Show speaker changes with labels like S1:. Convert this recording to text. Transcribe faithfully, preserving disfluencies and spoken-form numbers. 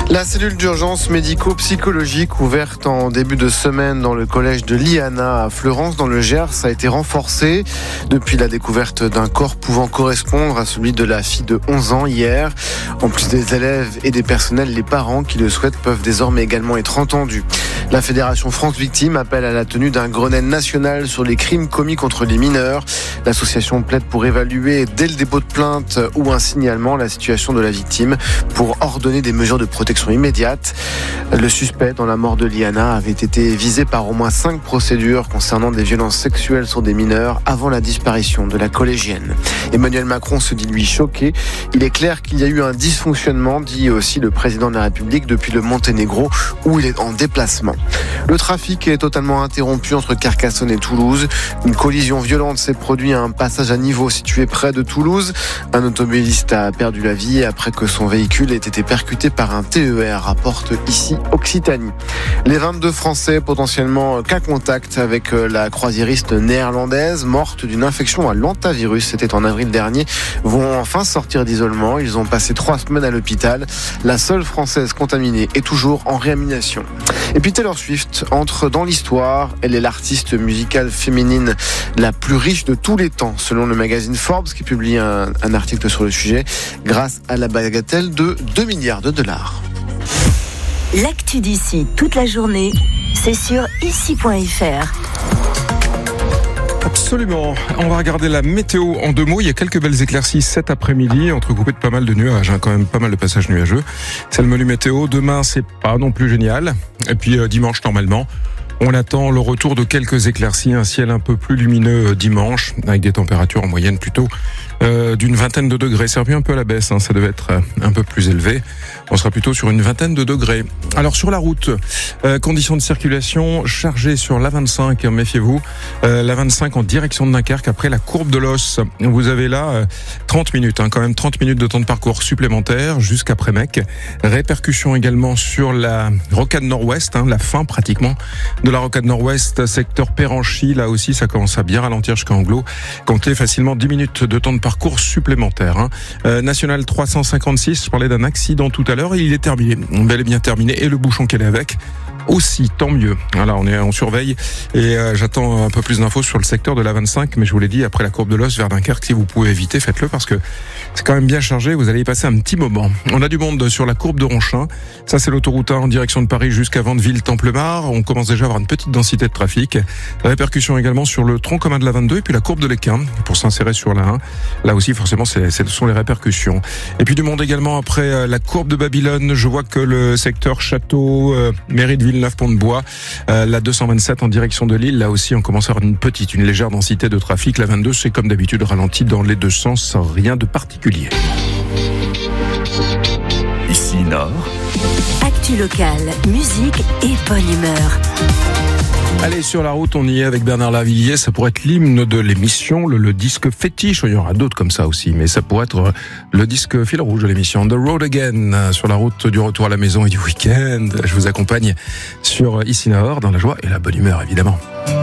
S1: La cellule d'urgence médico-psychologique ouverte en début de semaine dans le collège de Liana à Fleurance dans le Gers a été renforcée depuis la découverte d'un corps pouvant correspondre à celui de la fille de onze ans hier. En plus des élèves et des personnels, les parents qui le souhaitent peuvent désormais également être entendus. La Fédération France Victimes appelle à la tenue d'un Grenelle national sur les crimes commis contre les mineurs. L'association plaide pour évaluer dès le dépôt de plainte ou un signalement la situation de la victime pour ordonner des mesures de protection immédiate. Le suspect dans la mort de Liana avait été visé par au moins cinq procédures concernant des violences sexuelles sur des mineurs avant la disparition de la collégienne. Emmanuel Macron se dit lui choqué. Il est clair qu'il y a eu un dysfonctionnement, dit aussi le président de la République, depuis le Monténégro où il est en déplacement. Le trafic est totalement interrompu entre Carcassonne et Toulouse. Une collision violente s'est produite à un passage à niveau situé près de Toulouse. Un automobiliste a perdu la vie après que son véhicule ait été percuté par un T E R, rapporte ici Occitanie. Les vingt-deux Français potentiellement cas contact avec la croisiériste néerlandaise morte d'une infection à l'hantavirus, c'était en avril dernier, vont enfin sortir d'isolement. Ils ont passé trois semaines à l'hôpital. La seule Française contaminée est toujours en réanimation. Et puis Taylor Swift entre dans l'histoire. Elle est l'artiste musicale féminine la plus riche de tous les temps, selon le magazine Forbes, qui publie un, un article sur le sujet, grâce à la bagatelle de deux milliards de dollars.
S2: L'actu d'ici toute la journée, c'est sur ici point f r.
S3: Absolument. On va regarder la météo en deux mots. Il y a quelques belles éclaircies cet après-midi, entrecoupées de pas mal de nuages, hein, quand même pas mal de passages nuageux. C'est le menu météo. Demain, c'est pas non plus génial. Et puis euh, dimanche, normalement, on attend le retour de quelques éclaircies, un ciel un peu plus lumineux euh, dimanche, avec des températures en moyenne plutôt euh, d'une vingtaine de degrés. C'est revu un peu à la baisse, hein, ça devait être euh, un peu plus élevé. On sera plutôt sur une vingtaine de degrés. Alors sur la route, euh, conditions de circulation chargées sur l'A vingt-cinq, méfiez-vous. Euh, l'A vingt-cinq en direction de Dunkerque, après la courbe de l'Os. Vous avez là euh, trente minutes, hein, quand même trente minutes de temps de parcours supplémentaire jusqu'après Mecque. Répercussions également sur la rocade nord-ouest, hein, la fin pratiquement de la rocade nord-ouest, secteur Péranchy. Là aussi, ça commence à bien ralentir jusqu'à Anglo. Comptez facilement dix minutes de temps de parcours supplémentaire. Hein. Euh, National trois cent cinquante-six, je parlais d'un accident tout à l'heure et il est terminé, bel et bien terminé, et le bouchon qu'elle est avec aussi, tant mieux. Voilà, on est on surveille et euh, j'attends un peu plus d'infos sur le secteur de l'A vingt-cinq, mais je vous l'ai dit, après la courbe de l'Os vers Dunkerque, si vous pouvez éviter, faites-le parce que c'est quand même bien chargé, vous allez y passer un petit moment. On a du monde sur la courbe de Ronchin, ça c'est l'autoroute un en direction de Paris jusqu'à Vandeville-Templemar, on commence déjà à avoir une petite densité de trafic. Répercussions également sur le tronc commun de la vingt-deux et puis la courbe de l'Équin pour s'insérer sur la un. Là aussi forcément c'est, ce sont les répercussions. Et puis du monde également après la courbe de Babylone, je vois que le secteur Château, euh, mairie de Ville Villeneuve-Pont-de-Bois, euh, la deux cent vingt-sept en direction de Lille, là aussi on commence à avoir une petite, une légère densité de trafic. La vingt-deux, c'est comme d'habitude ralenti dans les deux sens, sans rien de particulier.
S4: Ici Nord.
S2: Actu locale, musique et bonne humeur.
S3: Allez, sur la route, on y est avec Bernard Lavilliers. Ça pourrait être l'hymne de l'émission, le, le disque fétiche. Il y aura d'autres comme ça aussi, mais ça pourrait être le disque fil rouge de l'émission. The Road Again, sur la route du retour à la maison et du week-end. Je vous accompagne sur Ici Nord, dans la joie et la bonne humeur, évidemment.